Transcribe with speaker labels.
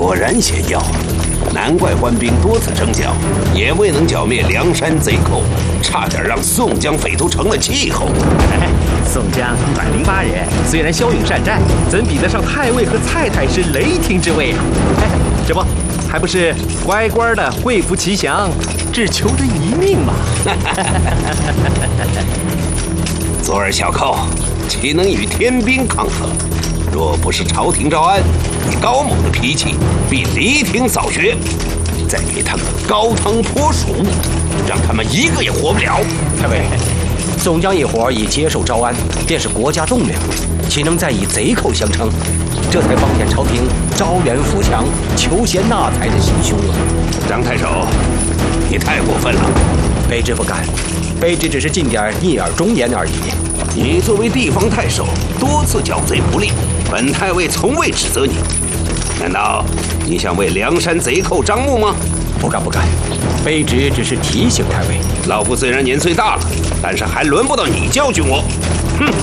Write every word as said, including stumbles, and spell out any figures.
Speaker 1: 果然险要，难怪官兵多次征剿，也未能剿灭梁山贼寇，差点让宋江匪徒成了气候。
Speaker 2: 哎，宋江一百零八人，虽然骁勇善战，怎比得上太尉和蔡太师雷霆之威啊？哎，这不，还不是乖乖的惠服齐降，只求得一命嘛！
Speaker 1: 昨儿小寇岂能与天兵抗衡？若不是朝廷招安，以高某的脾气，必离庭扫穴，再给他们高汤泼蜀，让他们一个也活不了。
Speaker 3: 太尉，宋江一伙已接受招安，便是国家栋梁，岂能再以贼寇相称？这才方显朝廷招远扶强、求贤纳才的心胸了。
Speaker 1: 张太守，你太过分了！
Speaker 3: 卑职不敢，卑职只是尽点逆耳忠言而已。
Speaker 1: 你作为地方太守，多次剿贼不利，本太尉从未指责你。难道你想为梁山贼寇张目吗？
Speaker 3: 不敢不敢，卑职只是提醒太尉。
Speaker 1: 老夫虽然年岁大了，但是还轮不到你教训我。